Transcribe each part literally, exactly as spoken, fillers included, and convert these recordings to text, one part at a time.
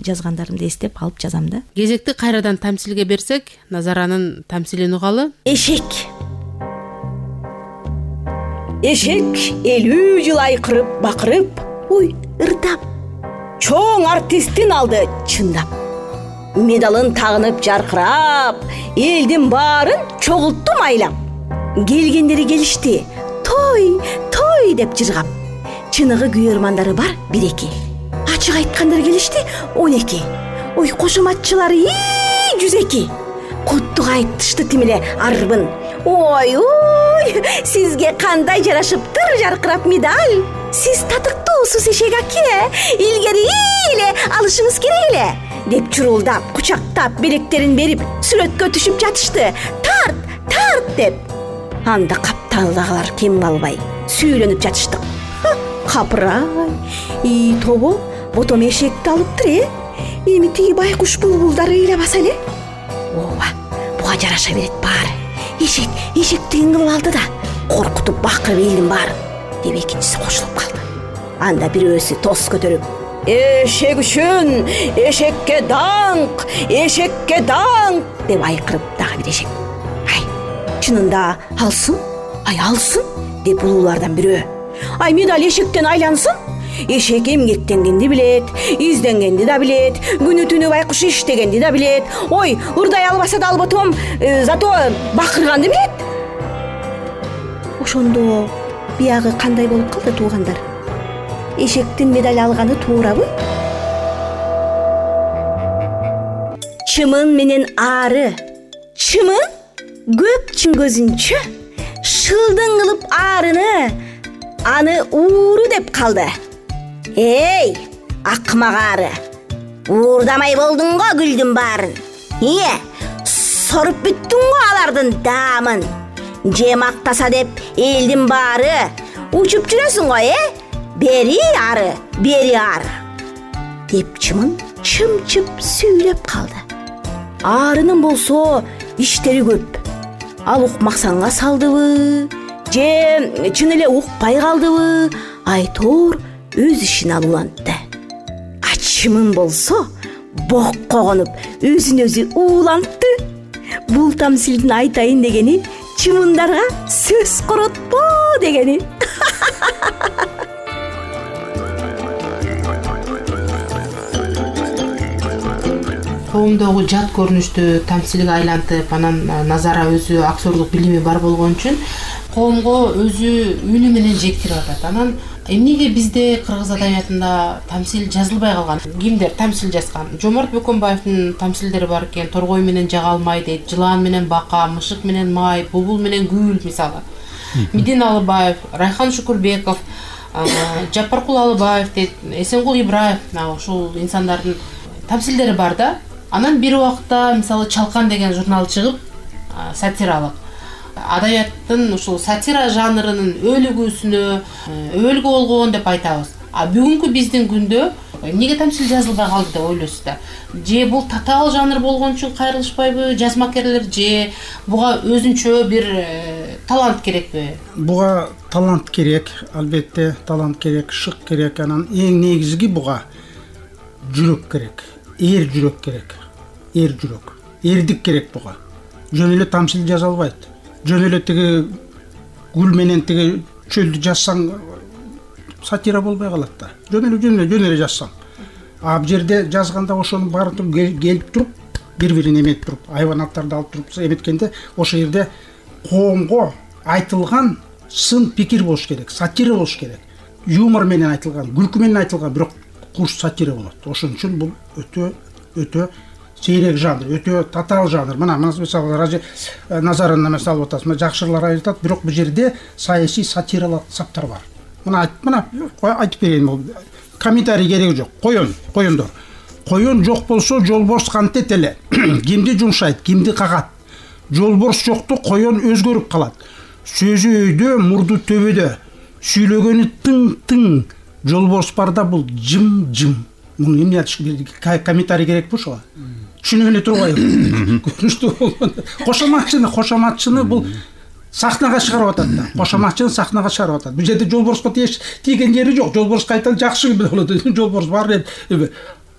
жазгандарымды эстеп алып жазам да. Кезекти кайрадан тамсилге берсек, Назаранын тамсилин угалы. Эшек. Эшек элүү жыл айкырып, бакырып, ой, ырдап, чоң артисттин алды чындап. Медалын тагынып жаркырап, элдин баарын чогултту майлап. Келгендери келишти, той, той деп жыргап. Чыныгы күйөрмандары бар бир эки. Ачык айткандар келишти он эки. Ой, кошоматчылары жүз эки. Куттук айтышты тимиле арбын. Ой, ой, сизге кандай жарашыптыр жаркырап медаль. Сиз татыктуусуз Эшек аке, илгери эле алышыңыз керек эле деп чурулдап, кучактап, белектерин берип, сүрөткө түшүп жатышты. Тарт, тарт деп. Анда капталдагылар кем калбай сүйрөнүп жатыштык. Капырай, и тобо ботом эшекти алыптыр, э? Эми тиги байкуш булбулдар ыйлабаса эле. Ооба, буга жараша берет баары. Эшек, эшектигин кылып алды да, коркутуп бакырып элдин баарын деп экинчиси кошулуп калды. Анда бирөөсү тос көтөрүп, эшек үчүн эшекке даңк, эшекке даңк деп айкырып дагы бир эшек. Ай, чынында алсын, ай алсын деп улуулардан бирөө. Ай, медаль эшектен айлансын. Эшек эмгектенгенди билет, изденгенди да билет, күнү түнү байкуш иштегенди да билет. Ой, ырдай албаса да алботом, зато бакырганды билет. Ошондо биягы кандай болуп калды туугандар? Эшектин медаль алганы туурабы? Чымын менен ары. Чымын көп чыңгөзүнчө шылдың кылып арыны, аны ууру деп калды. Эй, акмак ары, уурдамай болдуң го гүлдүн баарын. Ие, соруп бүттүң го алардын даамын. Же мактаса деп элдин баары учуп жүрөсүң го, э? Бери ары, бери ары деп чымын чымчып сүйлөп калды. Арынын болсо иштери көп. Ал укмаксанга салдыбы, же чын эле укпай калдыбы, айтор өз ишин алуулантты. А чымын болсо бокко конуп өзүн өзү уулантты. Бул тамсилдин айтайын дегени чымындарга сөз коротпо дегени. Коомдогу жат көрүнүштү тамсилге айлантып, анан Назара өзү актерлук билими бар болгон үчүн коомго өзү үнү менен жектирип атат. Анан эмнеге бизде кыргыз адабиятында тамсил жазылбай калган? Кимдер тамсил жазган? Жомарт Бөкөнбаевдин тамсилдери бар экен. Торгой менен Жагалмай дейт, Жылаан менен Бака, Мышык менен Май, Булбул менен Гүл мисалы. Мидин Алыбаев, Райхан Шукурбеков, Жапаркул Алыбаев дейт, Эсенгул Ибраев, ушул инсандардын тамсилдери бар да. Анан бир убакта мисалы Чалкан деген журнал чыгып, сатиралык адабияттын ушул сатира жанрынын өлүгүүсүнө өлгө болгон деп айтабыз. А бүгүнкү биздин күндө эмнеге тамсил жазылбай калды деп ойлойсуз да? Же бул татаал жанр болгон үчүн кайрылышпайбы жазмакерлер, же буга өзүнчө бир талант керекпи? Буга талант керек, албетте талант керек, шык керек. Анан эң негизги буга жүрөк керек, эр жүрөк керек, эр жүрөк, эрдик керек буга. Жөн эле тамсил жаза албайт. Жөн эле тиги гүл менен тиги чөлдү жазсаң сатира болбой калат да. Жөн эле жөн эле жөн эле жазсаң. А бу жерде жазганда ошонун баарын келип туруп, бири-бирин эметип туруп, айванаттарды алып туруп эметкенде ошол жерде коомго айтылган сын пикир болуш керек, сатира болуш керек. Юмор менен айтылган, күлкү менен айтылган, бирок курс сатира болот. Ошон үчүн бул өтө өтө сейрек жанр, өтө татаал жанр. Мына мисалы Ражи Назараны мисалы атасыз, жакшылар айтат, бирок бул жерде саясий сатиралык саптар бар. Мына мына айтып берейин, бул комментарий кереги жок. Коён, коёндор. Коён жок болсо жолборс кантет эле. Кимди жумшайт, кимди кагат. Жолборс жокту коён өзгөрүп калат. Сөзү өйдө, мурду төбөдө. Сүйлөгөнү тың-тың. Жолборс барда бул жым-жым. Муну эмне айтыш керек? Комментарий керек бу ошого. Түшүнүп эле турбайбы? Көрүнүштүү. Кошоматчыны, кошоматчыны бул сахнага чыгарып атат да. Кошоматчыны сахнага чыгарып атат. Бул жерде жолборско тийген жери жок. Жолборс кайта жакшы болот. Жолборс бар эле.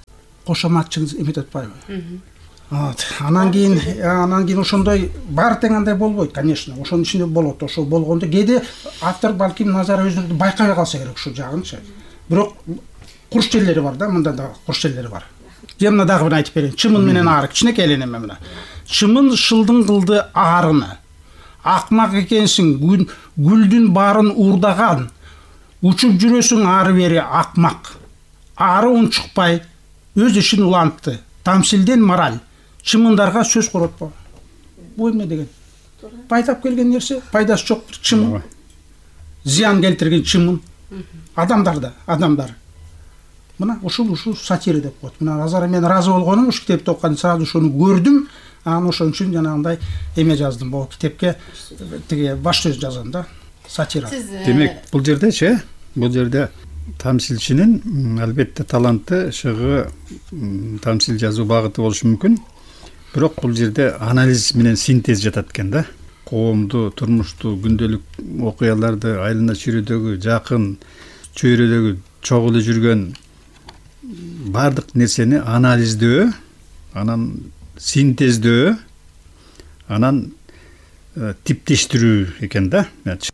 кошоматчыңыз эметип атпайбы. Вот. Анан кийин анан кийин ошондой баары тең андай болбойт, конечно. Ошонун ичинде болот. Ошол болгондо кээде автор балким назар өзү байкабай калса керек ушул жагынчы. Бирок курч жерлери бар да, мында да курч жерлери бар. Же мына дагы бир айтып берейин. Чымын менен ары кичинекей эле неме мына. Чымын шылдың кылды арыны. Акмак экенсиң, гүлдүн баарын уурдаган. Учуп жүрөсүң ары бери акмак. Ары унчукпай, өз ишин улантты. Тамсилден мораль. Чымындарга сөз коротпо. Бул эмне деген? Пайдап келген нерсе, пайдасы жок чымын. Зыян келтирген чымын. Адамдарда, адамдар. Мына ушул ушул сатира деп коет. Мына Назара мен разы болгонум, ушу китепти окуганда сразу ошону көрдүм. Анан ошон үчүн жанагындай эме жаздым. Бул китепке тиги баш сөз жазгам да, сатира. Демек, бул жердечи, бул жерде тамсилчинин албетте таланты, шыгы, тамсил жазуу багыты болушу мүмкүн. Бирок бул жерде анализ менен синтез жатат экен да. Коомду, турмушту, күндөлүк окуяларды, айлана чүйрөдөгү, жакын чөйрөдөгү чогуу эле жүргөн бардык нерсени анализдөө, анан синтездөө, анан э, типтештирүү экен да.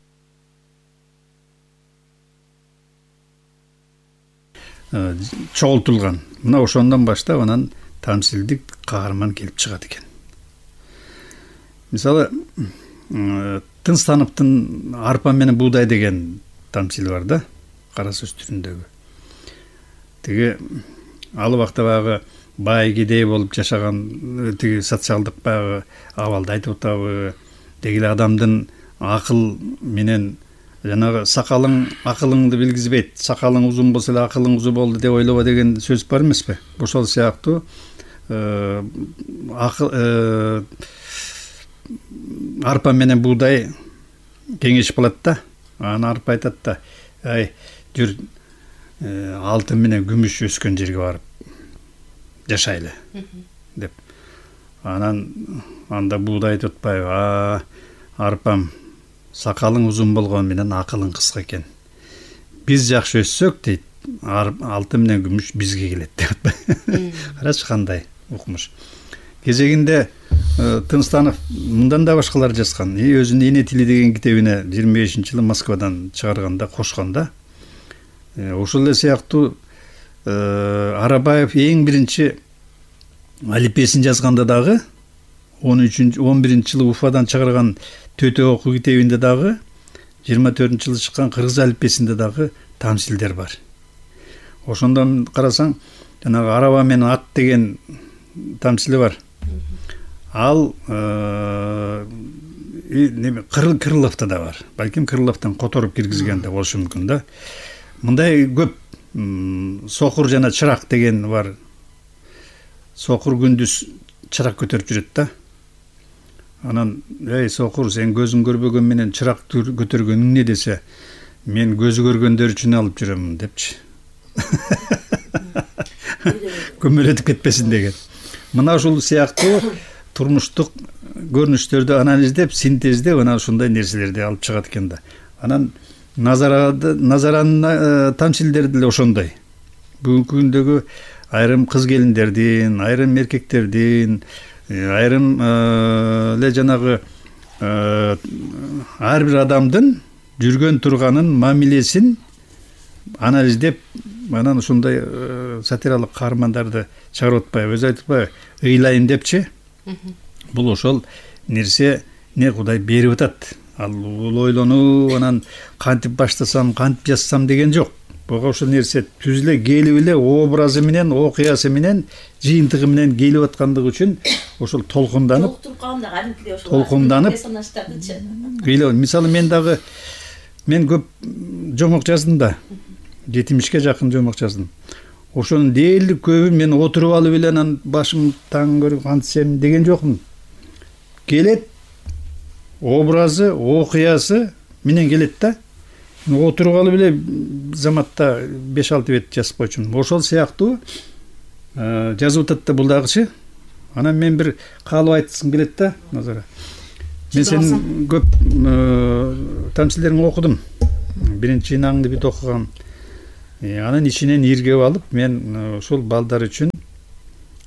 Э, чогултулган. Мына ошондон баштап анан тамсилдик каарман келип чыгат экен. Мисалы, э, Тынстановдун арпа менен буудай деген тамсили бар да, кара сөз түрүндөгү. Тиги ал убакта багы бай кедей болуп жашаган тиги социалдык багы абалды айтып атабы, дегиле адамдын акыл менен жанагы сакалың акылыңды билгизбейт, сакалың узун болсо эле акылың узун болду деп ойлобо деген сөз бар эмеспи? Ошол сыяктуу э, акыл э, арпа менен буудай кеңешип калат да. Анан арпа айтат да, ай, жүр э, алтын менен күмүш өскөн жерге барып жашайлы деп. Анан анда буудай айтып атпайбы, а арпам, сакалың узун болгон менен акылың кыска экен. Биз жакшы өссөк дейт, алтын менен күмүш бизге келет деп. Карачы кандай укмуш. Кезегинде Тынстанов мындан да башкалар жазган. И өзүнүн Эне тили деген китебине жыйырма бешинчи жылы Москвадан чыгарганда кошканда, ошол эле сыяктуу Арабаев эң биринчи алипесин жазганда дагы он үчүнчү он биринчи жылы Уфадан чыгарган Төтө окуу китебинде дагы жыйырма төртүнчү жылы чыккан кыргыз алипесинде дагы тамсилдер бар. Ошондон карасаң, жанагы араба менен ат деген тамсили бар. Ал неме Крыловта да бар. Балким Крыловтан которуп киргизген да болушу мүмкүн да. Мындай көп сокур жана чырак деген бар. Сокур күндүз чырак көтөрүп жүрөт да. Анан, эй сокур, сен көзүң көрбөгөн менен чырак көтөргөнүң эмне десе, мен көзү көргөндөр үчүн алып жүрөм депчи. Көмөлөтүп кетпесин деген. Мына ушул сыяктуу турмуштук көрүнүштөрдү анализдеп, синтездеп, анан ушундай нерселерди алып чыгат экен да. Анан Назарады, Назаранын тамсилдери деле ошондой. Бүгүнкү күндөгү айрым кыз келиндердин, айрым эркектердин, айрым эле жанагы ар бир адамдын жүргөн турганын мамилесин анализдеп, анан ушундай сатиралык каармандарды чыгарып атпайбы, өзү айтып атпайбы, ыйлайм депчи. Бул ошол нерсе не Кудай берип атат. Ал ойлонуу, анан кантип баштасам, кантип жазсам деген жок. Буга ошол нерсе түзүлө келип эле образы менен, окуясы менен, жыйынтыгы менен келип аткандыгы үчүн ошол толкунданып, толкунданып, мисалы мен дагы мен көп жомок жаздым да. жетимишке жакын жомок жаздым. Ошонун дээрлик көбүн мен отуруп алып эле анан башым таң көрүп кантсем деген жокмун. Келет образы, окуясы менен келет да. Отуруп алып эле заматта беш алты бет жазып койчумун. Ошол сыяктуу жазып атат да бул дагычы. Анан мен бир каалып айткым келет да, Назара. Мен сенин көп тамсилдериңди окудум. Биринчи жыйнагыңды бүт окугам. Анын ичинен иргеп алып, мен ошол балдар үчүн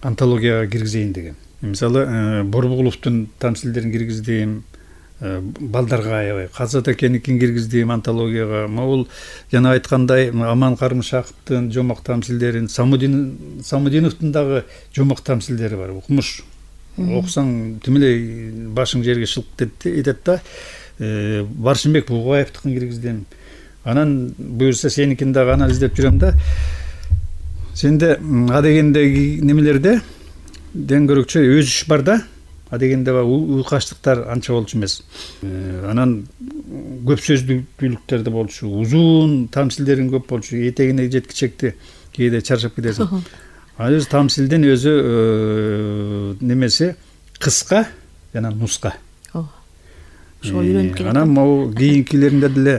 антологияга киргизейин деген. Мисалы Борбугуловдун тамсилдерин киргиздим, балдарга аябай Казат экеникин киргиздим антологияга. Могул жана айткандай Аман Карымшаковдун жомок тамсилдерин, Самудин Самудиновдун дагы жомок тамсилдери бар. Укмуш окусаң тим эле башың жерге шылып кетет да. Баршынбек Бугуаевдикин киргиздим. Анан буюрса сеникин дагы анализдеп жүрөм да. Сенде а дегендеги немелерде денгөрөкчө өз иш бар да. А дегенде уйкаштыктар анча болчу эмес. Анан көп сөздүүлүктөр да болчу, узун тамсилдерин көп болчу, этегине жеткичекти кээде чарчап кетесиң. А өз тамсилдин өзү немеси кыска жана нуска. Ошол үйрөнүп келет. Анан могу кийинкилеринде деле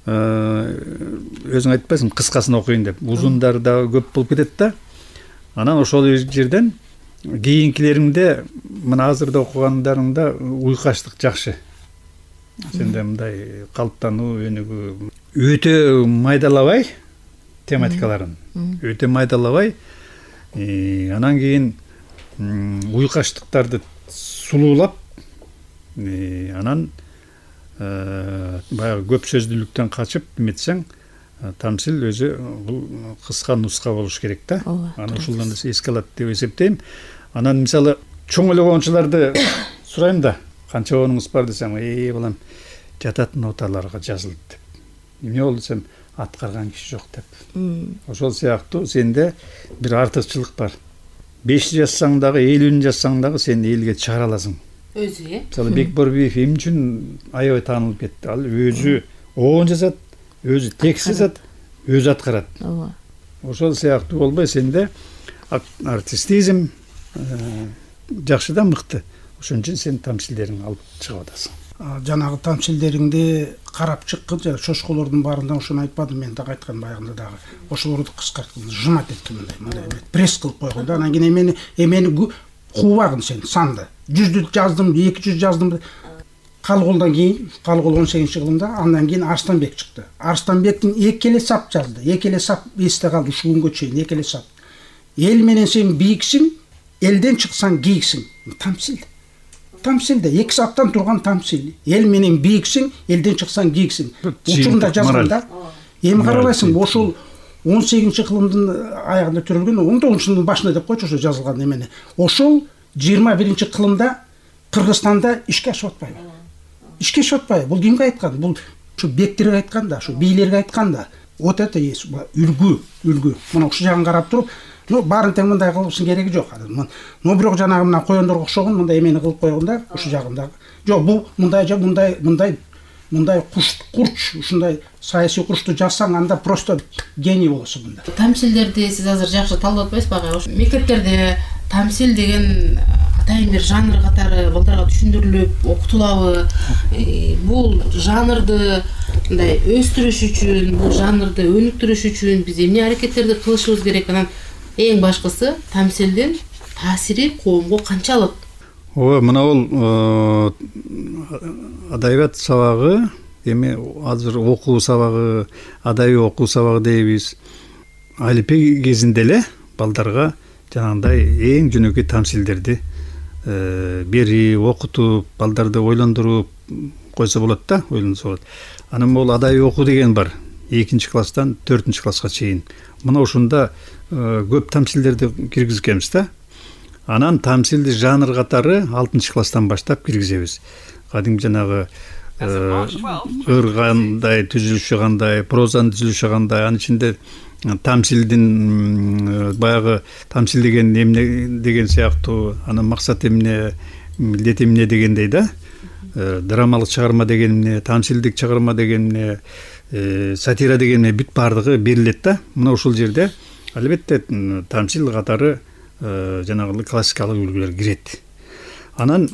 өзүң айтпайсың кыскасын окуйн деп, узундары да көп болуп кетет да. Анан ошол жерден кийинкилериңде мына азырда окугандарыңда уйкаштык жакшы. Сенде мындай калыптануу өнүгүү өтө майдалабай тематикаларын, өтө майдалабай, анан кийин уйкаштыктарды сулуулап, анан баягы көп сөздүүлүктөн качып эметсең, тамсил өзү бул кыска нуска болуш керек да. Анан ушулдан эске алат деп эсептейм. Анан мисалы чоң эле коомчуларды сурайм да, канча онуңуз бар десем, "Эй, балам, жатат ноталарга жазылды" деп. Эмне болду десем, аткарган киши жок деп. Ошол сыяктуу сенде бир артыкчылык бар. беш жазсаң дагы, элүүнү жазсаң дагы сен элге чыгара аласың. Өзү, э? Мисалы Бекборбиев эмне үчүн аябай таанылып кетти? Ал өзү оон жазат, өзү текст жазат, өзү аткарат. Ооба. Ошол сыяктуу болбой сенде артистизм жакшы да мыкты. Ошон үчүн сен тамсилдериңди алып чыгып атасың. Жанагы тамсилдериңди карап чыккын, жана шошколордун баарында ошону айтпадым мен дагы айткан баягында дагы. Ошолорду кыскарткын, жымат эткин мындай, мындай пресс кылып койгон да. Анан кийин эмени эмени кубагын сен санды. жүздү жаздым, эки жүз жаздым. Калголдон кийин, Калгол он сегизинчи кылымда, андан кийин Арстанбек чыкты. Арстанбектин эки эле сап жазды. Эки эле сап эсте калды ушул күнгө чейин, эки эле сап. Эл менен сен бийиксиң, элден чыксаң кийиксиң. Тамсил. Тамсилде эки саптан турган тамсил. Эл менен бийиксиң, элден чыксаң кийиксиң. Учурунда жазганда. Эми карабайсың, ошол он сегизинчи кылымдын аягында төрөлгөн, он тогузунчу кылымдын башында деп койчу ошо жазылган эмени. Ошол жыйырма биринчи кылымда Кыргызстанда ишке ашып атпайбы? Ишке ашып атпайбы? Бул кимге айткан? Бул ушу бектерге айткан да, ушу бийлерге айткан да. Вот это есть үлгү, үлгү. Мына ушул жагын карап туруп, ну баарын тең мындай кылышың кереги жок. Ну бирок жанагы мына коёндорго окшогон мындай эмени кылып койгонда, ушул жагында. Жок, бул мындай же мындай мындай мындай куш курч, ушундай саясий курчту жазсаң, анда просто гений болосуң мында. Тамсилдерди сиз азыр жакшы талдап атпайсызбы? Ошо мектептерде тамсил деген атайын бир жанр катары балдарга түшүндүрүлүп окутулабы? Бул жанрды мындай өстүрүш үчүн, бул жанрды өнүктүрүш үчүн биз эмне аракеттерди кылышыбыз керек? Анан эң башкысы тамсилдин таасири коомго канчалык? Ооба, мына бул адабият сабагы, эми азыр окуу сабагы, адабий окуу сабагы дейбиз. Алипе кезинде эле балдарга жанагындай эң жөнөкөй тамсилдерди берип, окутуп, балдарды ойлондуруп койсо болот да, ойлонсо болот. Анан бул адабий окуу деген бар. экинчи класстан төртүнчү класска чейин. Мына ушунда көп тамсилдерди киргизгенбиз да. Анан тамсилди жанр катары алтынчы класстан баштап киргизебиз. Кадимки жанагы ыр кандай, түзүлүшү кандай, прозанын түзүлүшү кандай, анын ичинде тамсилдин баягы тамсил деген эмне деген сыяктуу, анын максат эмне, милдет эмне дегендей да. Драмалык чыгарма деген эмне, тамсилдик чыгарма деген эмне, сатира деген эмне, бүт бардыгы берилет да. Мына ушул жерде албетте тамсил катары жанагы классикалык үлгүлөр кирет. Анан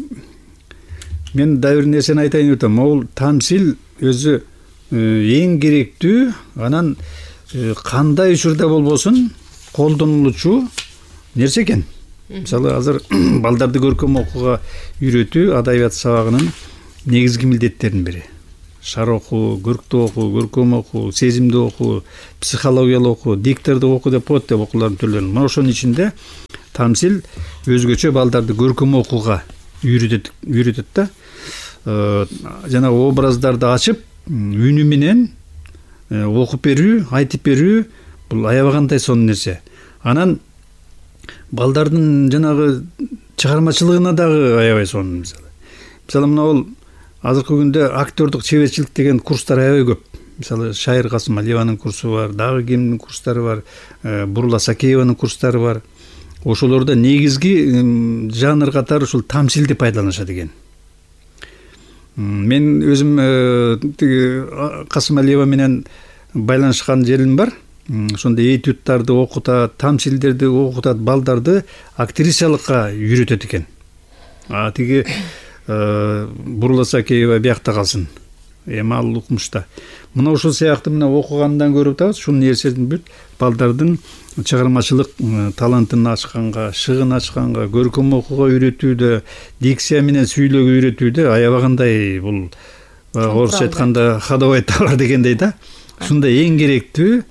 мен да бир нерсени айтайын деп атам. Могул тамсил өзү эң керектүү, анан кандай учурда болбосун колдонулуучу нерсе экен. Мисалы азыр балдарды көркөм окууга үйрөтүү адабият сабагынын негизги милдеттеринин бири. Шар окуу, көрктүү окуу, көркөм окуу, сезимдүү окуу, психологиялык окуу, диктордук окуу деп коет деп окуулардын түрлөрүн. Мына ошонун ичинде тамсил өзгөчө балдарды көркөм окууга үйрөтөт үйрөтөт да. Жанагы образдарды ачып үнү менен окуп берүү, айтып берүү бул аябагандай сонун нерсе. Анан балдардын жанагы чыгармачылыгына дагы аябай сонун. Мисалы, мисалы мына бул азыркы күндө актёрдук чеберчилик деген курстар аябай көп. Мисалы Шайыр Касымалиеванын курсу бар, дагы кимдин курстары бар, Бурула Сакееванын курстары бар. Ошолордо негизги жанр катары ушул тамсилди пайдаланышат экен. Мен өзүм тиги Касымалиева менен байланышкан жерим бар. Ошондой этюдтарды окутат, тамсилдерди окутат, балдарды актрисалыкка үйрөтөт экен. А тиги Бурула Сакеева биякта калсын. Эми ал укмушта. Мына ушул сыяктуу мына окугандан көрүп атабыз, ушул нерседин бүт балдардын чыгармачылык талантын ачканга, шыгын ачканга, көркөм окууга үйрөтүүдө, дикция менен сүйлөөгө үйрөтүүдө аябагандай бул орусча айтканда ходовой товар дегендей да. Ушунда эң керектүү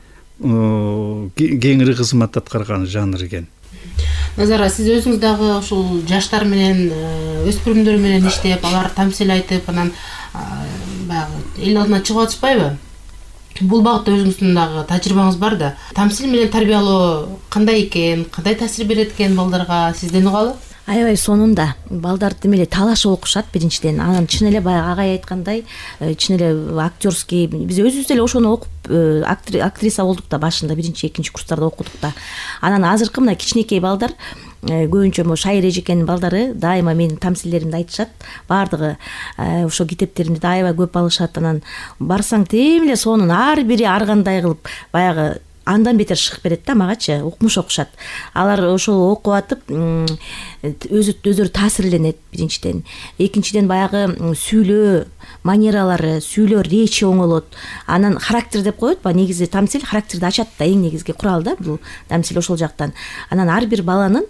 кеңири кызмат аткарган жанр экен. Назара, сиз өзүңүз дагы ушул жаштар менен, өспүрүмдөр менен иштеп, алар тамсил айтып, анан баягы эл алдына чыгып атышпайбы? Бул багытта өзүңүздүн дагы тажрыйбаңыз бар да. Тамсил менен тарбиялоо кандай экен, кандай таасир берет экен балдарга, сизден угалы? Аябай сонунда балдар демеле талашып окушат биринчиден. Анан чын эле баягы агай айткандай, чын эле актерский, биз өзүбүз деле ошону окуп актриса болдук да, башында биринчи, экинчи курстарда окудук да. Анан азыркы мына кичинекей балдар көбүнчө могу Шайыр эжекенин балдары дайыма менин тамсилдеримди айтышат. Бардыгы ошо китептеримди аябай көп алышат. Анан барсаң тем эле сонун ар бири ар кандай кылып баягы андан бетер чыгып берет да, магачы укмуш окушат. Алар ошол окуп атып өзү өздөрү таасирленет биринчиден. Экинчиден баягы сүйлөө манералары, сүйлөө речи оңолот. Анан характер деп коет ба, негизи тамсил характерди ачат да, эң негизги курал да бул тамсил ошол жактан. Анан ар бир баланын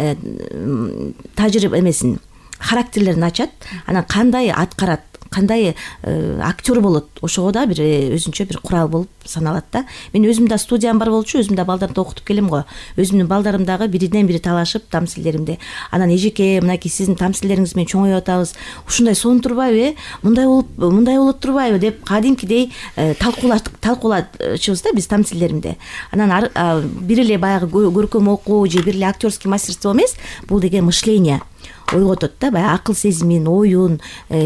тажрыйба эмесин, характерлерин ачат. Анан кандай аткарат, кандай актер болот, ошого да бир өзүнчө бир курал болуп саналат да. Мен өзүм да студиям бар болчу, өзүм да балдарды окутуп келем го. Өзүмдүн балдарым дагы биринен бири талашып тамсилдеримди. Анан эжеке, мынакей сиздин тамсилдериңиз менен чоңоюп атабыз. Ушундай сонун турбайбы, э? Мындай болуп, мындай болот турбайбы деп кадимкидей талкуулаштык, талкуулачубуз да биз тамсилдеримди. Анан бир эле баягы көркөм окуу же бир эле актерский мастерство эмес, бул деген мышление ойготот да, баягы акыл сезимин, оюн,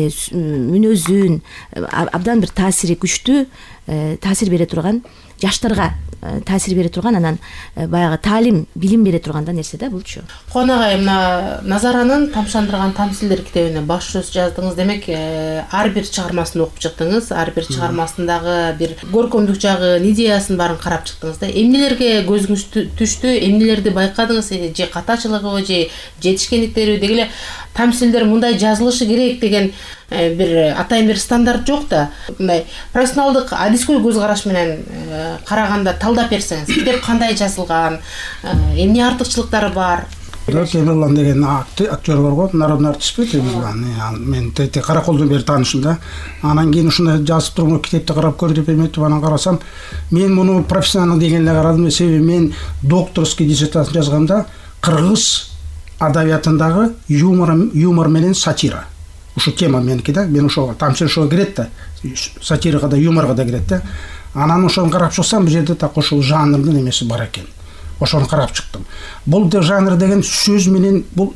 мүнөзүн абдан бир таасири күчтүү, таасир бере турган, жаштарга таасир бере турган, анан баягы таалим, билим бере турган да нерсе да булчу. Конагай, мына Назаранын тамшандырган тамсилдер китебине баш сөз жаздыңыз, демек ар бир чыгармасын окуп чыктыңыз, ар бир чыгармасындагы бир көркөмдүк жагын, идеясын баарын карап чыктыңыз да. Эмнелерге көзүңүз түштү, эмнелерди байкадыңыз, же катачылыгыбы, же жетишкендиктери, деги эле тамсилдер мындай жазылышы керек деген бир атайын бир стандарт жок да. Мындай профессионалдык адискөй көз караш менен караганда талдап берсеңиз, китеп кандай жазылган, эмне артыкчылыктары бар? Темирлан деген актер бар го, народный артист бе Темирлан. Мен тете Караколдон бери таанышым да. Анан кийин ушундай жазып турган китепти карап көр деп эметип, анан карасам, мен муну профессионал деген эле карадым. Себеби мен докторский диссертация жазганда кыргыз адабиятындагы юмор юмор менен сатира. Ушу тема меники да. Мен ошого тамсил ошого кирет да. Сатирага да, юморго да кирет да. Анан ошону карап чыксам, бул жерде так ошол жанрдын эмеси бар экен. Ошону карап чыктым. Бул жанр деген сөз менен, бул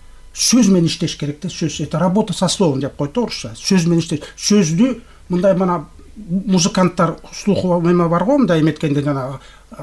сөз менен иштеш керек да. Сөз, это работа со словом деп койт орусча. Сөз менен иштеш. Сөздү мындай мына музыканттар слухова эме бар го, мындай эметкенде жана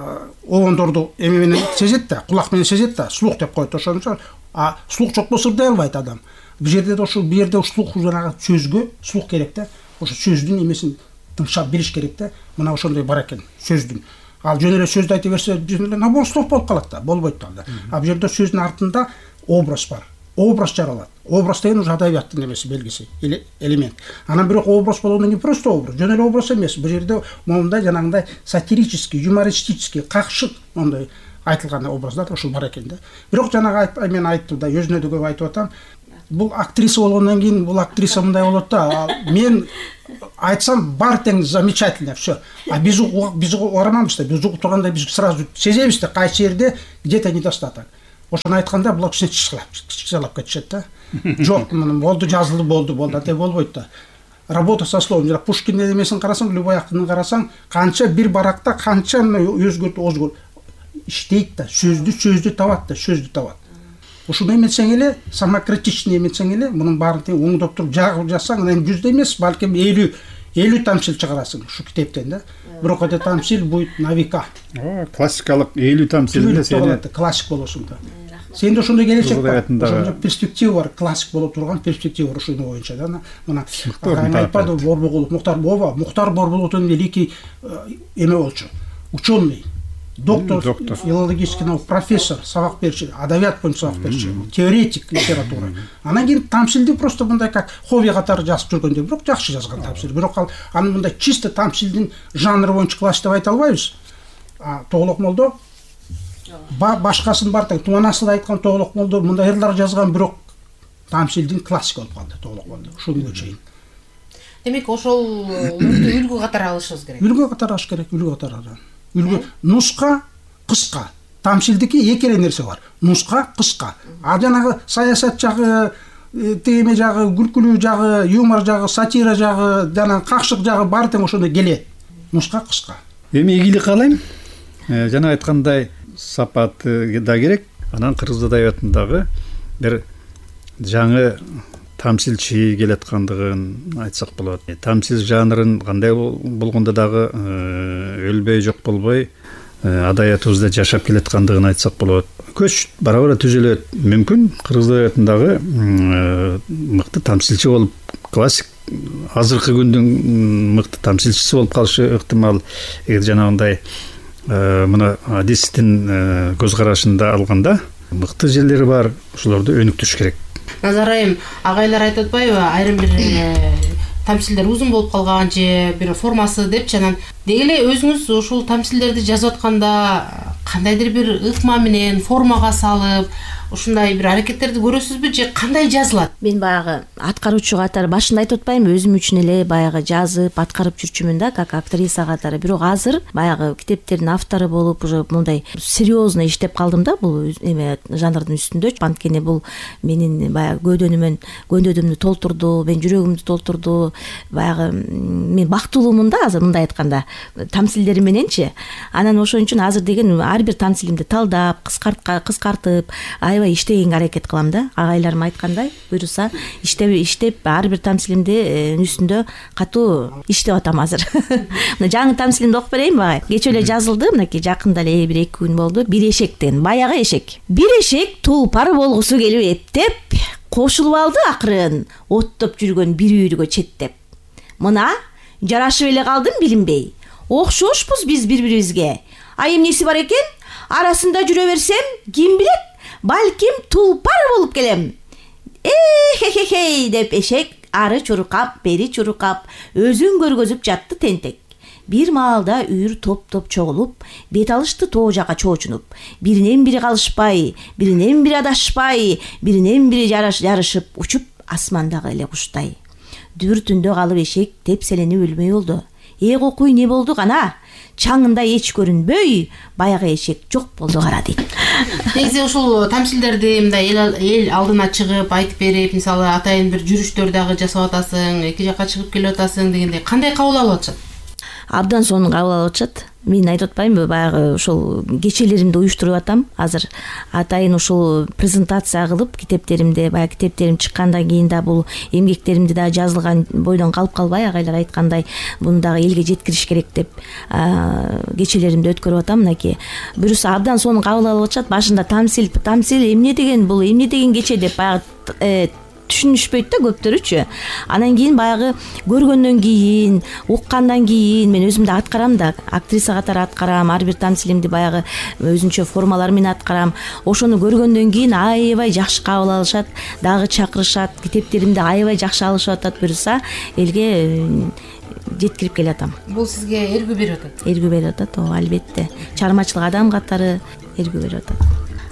оондорду эме менен сезет да, кулак менен сезет да, слух деп койт ошончо. А слух жок болсо ырдай албайт адам. Бул жерде да ошол бул жерде слух жанагы сөзгө слух керек да. Ошо сөздүн эмесин тыңшап билиш керек да. Мына ошондой бар экен сөздүн. Ал жөн эле сөздү айта берсе, набор слов болуп калат да, болбойт да. А бул жерде сөздүн артында образ бар. Образ жаралат. Образ деген уже адабияттын эмеси, белгиси, элемент. Анан бирок образ болгондон кийин просто образ, жөн эле образ эмес. Бул жерде момундай жанагындай сатирический, юмористический, какшык мондай айтылган образдар ошол бар экен да. Бирок жанагы мен айттым да, өзүнө да көп айтып атам. Бул актриса болгондон кийин бул актриса мындай болот да. Мен айтсам бар тең замечательно, все. А биз биз орамамыз да, биз угуп турганда биз сразу сезебиз да, кайсы жерде где-то недостаток. ошону айтканда булар кичине чычкалап кетишет да. Жок, мына болду, жазылды, болду, болду, ате болбойт да. Работа со словом. Жана Пушкиндин эмесин карасаң, любой акындын карасаң, канча бир баракта канча өзгөртүп, өзгөртүп иштейт да, сөздү сөздү табат да, сөздү табат. Ушуну эметсең эле, самокритичный эметсең эле, мунун баарын тең оңдоп туруп жагып жазсаң, анан жүздө эмес, балким элүү элүү тамсил чыгарасың ушу китептен да. Бирок эте тамсил будет на века. О, классикалык элүү тамсилде сени классик болосуң да. Сенде ошондой келечек бар. Ошондой перспектива бар, классик боло турган перспектива бар ушуну боюнча да. Мына айтпады Борбогулов, Муктар Бова, Муктар Борбогуловдун великий эме болчу. Ученый, доктор, филологический наук, профессор, сабак берчү, адабият боюнча сабак берчү, теоретик литература. Анан кийин тамсилди просто мындай как хобби катары жазып жүргөндө, бирок жакшы жазган тамсил. Бирок ал анын мындай чисто тамсилдин жанры боюнча классик деп айта албайбыз. А Тоголок молдо башкасын бар тең Туманасыда айткан Тоголок молдо мындай ырлар жазган, бирок тамсилдин классик болуп калды Тоголок молдо. Ушул күнгө чейин. Демек ошол үлгү катары алышыбыз керек. Үлгү катары алыш керек, үлгү катары. Үлгү нуска, кыска. Тамсилдики эки эле нерсе бар. Нуска, кыска. А жанагы саясат жагы, теме жагы, күлкүлүү жагы, юмор жагы, сатира жагы, жана какшык жагы баары тең ошондой келет. Нуска, кыска. Эми ийгилик каалайм. Жана айткандай сапаты да керек. Анан Кыргыз адабиятындагы бир жаңы тамсилчи келаткандыгын айтсак болот. Тамсил жанрын кандай болгондо дагы өлбөй жок болбой адабиятыбызда жашап келаткандыгын айтсак болот. Көч бара-бара түзүлөт. Мүмкүн Кыргыз адабиятындагы мыкты тамсилчи болуп, классик азыркы күндүн мыкты тамсилчиси болуп калышы ыктымал. Эгер жанагындай мына адистин көз карашында алганда мыкты жерлери бар, ошолорду өнүктүрүш керек. Назар айым, агайлар айтып атпайбы, айрым бир тамсилдер узун болуп калган же бир формасы депчи, анан деги эле өзүңүз ушул тамсилдерди жазып атканда кандайдыр бир ыкма менен формага салып, ушундай бир аракеттерди көрөсүзбү же кандай жазылат? Мен баягы аткаруучу катары башында айтып атпаймынбы, өзүм үчүн эле баягы жазып, аткарып жүрчүмүн да, как актриса катары. Бирок азыр баягы китептердин автору болуп, уже мындай серьезно иштеп калдым да бул эме жанрдын үстүндө. Анткени бул менин баягы көөдөнүмөн, көөдөдүмдү толтурду, мен жүрөгүмдү толтурду. Баягы мен бактылуумун да азыр мындай айтканда, тамсилдери мененчи. Анан ошон үчүн азыр деген ар бир тамсилимди талдап, кыскартып, аябай иштегенге аракет кылам да. Агайларым айткандай, буйруса иштеп иштеп ар бир тамсилимди үстүндө катуу иштеп атам азыр. Мына жаңы тамсилимди окуп берейинби агай? Кечээ эле жазылды, мынакей жакында эле бир эки күн болду. Бир эшектен, баягы эшек. Бир эшек тулпар болгусу келип эптеп, кошулуп алды акырын, оттоп жүргөн бир үйрүгө четтеп. Мына жарашып эле калдым билинбей. Окшошпуз биз бири-бирибизге. А эмнеси бар экен? Арасында жүрө берсем, ким билет? Балким тулпар болуп келем. Э-хе-хе-хей деп эшек ары чуркап, бери чуркап, өзүн көргөзүп жатты тентек. Бир маалда үйүр топ-топ чогулуп, бет алышты тоо жака чоочунуп. Биринен бири калышпай, биринен бири адашпай, биринен бири жарышып, учуп асмандагы эле куштай. Дүр түндө калып эшек тепселенип өлмөй болду. Э кокуй не болду гана? Чаңында эч көрүнбөй, баягы эшек жок болду кара дейт. Негизи ушул тамсилдерди мындай эл алдына чыгып айтып берип, мисалы атайын бир жүрүштөр дагы жасап атасың, эки жакка чыгып келип атасың дегендей, кандай кабыл алып атышат? Абдан сонун кабыл алып атышат. Мен айтып атпаймынбы, баягы ушул кечелеримди уюштуруп атам. Азыр атайын ушул презентация кылып китептеримди, баягы китептерим чыккандан кийин да бул эмгектеримди да жазылган бойдон калып калбай, агайлар айткандай, буну дагы элге жеткириш керек деп кечелеримди өткөрүп атам. Мынакей буюрса абдан сонун кабыл алып атышат. Башында тамсил, тамсил эмне деген бул, эмне деген кече деп баягы түшүнүшпөйт да көптөрүчү. Анан кийин баягы көргөндөн кийин, уккандан кийин мен өзүмдү аткарам да, актриса катары аткарам, ар бир тамсилимди баягы өзүнчө формалар менен аткарам. Ошону көргөндөн кийин аябай жакшы кабыл алышат, дагы чакырышат, китептеримди аябай жакшы алышып атат, буюрса элге жеткирип келатам. Бул сизге эргүү берип атат. Эргүү берип атат, ооба, албетте. Чыгармачылык адам катары эргүү берип атат.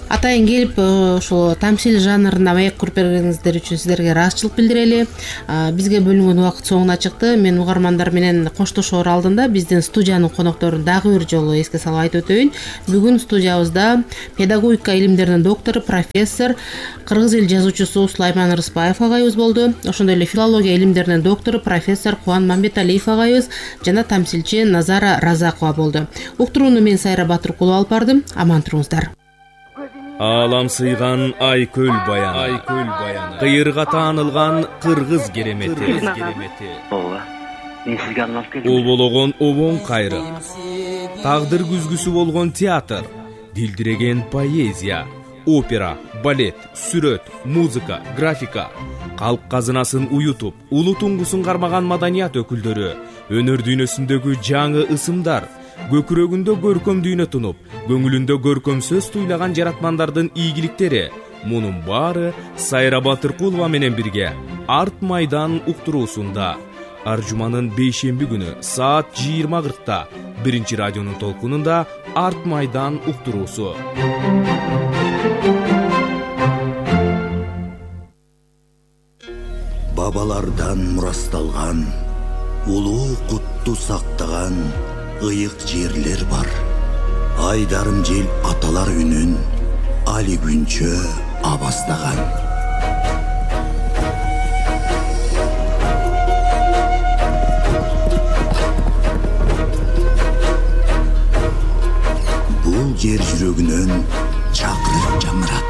атайын келип ушул тамсил жанрына маек куруп бергениңиздер үчүн сиздерге ыраазычылык билдирели. Бизге бөлүнгөн убакыт соңуна чыкты. Мен угармандар менен коштошоор алдында биздин студиянын конокторун дагы бир жолу эске салып айтып өтөйүн. Бүгүн студиябызда педагогика илимдеринин доктору, профессор, кыргыз эл жазуучусу Сулайман Рыспаев агайыбыз болду. Ошондой эле филология илимдеринин доктору, профессор Кубан Мамбеталиев агайыбыз жана тамсилчи Назара Разакова болду. Уктурууну мен Сайра Батыркулова алып бардым. Аман туруңуздар. Алам сыйган айкөл баяны, айкөл баяны, кыйырга таанылган кыргыз керемети, ооба, мен сизге арналып келдим. Обологон обоң кайры, тагдыр күзгүсү болгон театр, дилдиреген поэзия, опера, балет, сүрөт, музыка, графика, калк казынасын уютуп, улуу туңгусун кармаган маданият өкүлдөрү, өнөр дүйнөсүндөгү жаңы ысымдар, көкүрөгүндө көркөм дүйнө тунуп, көңүлүндө көркөм сөз туйлаган жаратмандардын ийгиликтери, мунун баары Сайра Батыркулова менен бирге Арт майдан уктуруусунда ар жуманын бейшемби күнү саат жыйырма кыркта биринчи радионун толкунунда Арт майдан уктуруусу. Бабалардан мурасталган, улуу кутту сактаган ыйык жерлер бар. Айдарым жел аталар үнүн али күнчө абастаган. Бул жер жүрөгүнөн чакырык жаңырат.